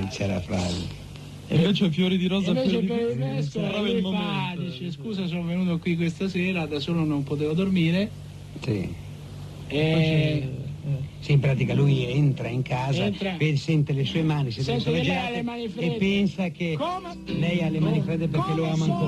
dice la frase. E invece fiori di rosa, invece fiori per il di resto Brava il lui fa, momento. dice scusa sono venuto qui questa sera, da solo non potevo dormire. Sì. E Sì, in pratica lui entra in casa, Entra. sente le sue mani, Sente che lei ha le gelate mani e fredde. pensa che Come? lei ha le mani fredde perché lo ama ancora.